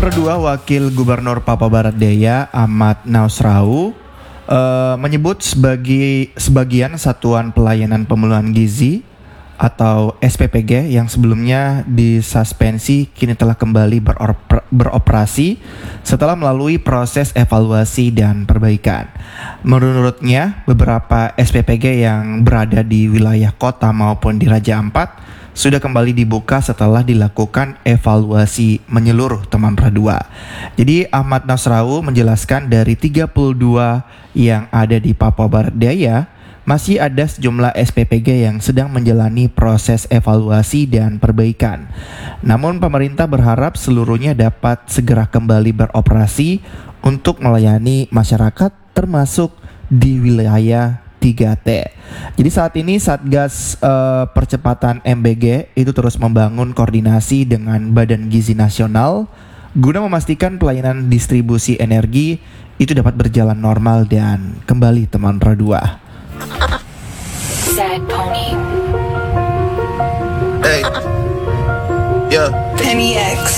Kedua, Wakil Gubernur Papua Barat Daya Ahmad Nausrau menyebut sebagian Satuan Pelayanan Pemenuhan Gizi atau SPPG yang sebelumnya disuspensi kini telah kembali beroperasi setelah melalui proses evaluasi dan perbaikan. Menurutnya, beberapa SPPG yang berada di wilayah kota maupun di Raja Ampat sudah kembali dibuka setelah dilakukan evaluasi menyeluruh Temanggung 2. Jadi Ahmad Nausrau menjelaskan dari 32 yang ada di Papua Barat Daya, masih ada sejumlah SPPG yang sedang menjalani proses evaluasi dan perbaikan. Namun pemerintah berharap seluruhnya dapat segera kembali beroperasi untuk melayani masyarakat termasuk di wilayah 3T. Jadi saat ini Satgas Percepatan MBG itu terus membangun koordinasi dengan Badan Gizi Nasional guna memastikan pelayanan distribusi energi itu dapat berjalan normal dan kembali Temanggung 2. Sad Pony. Hey, yeah. Penny X.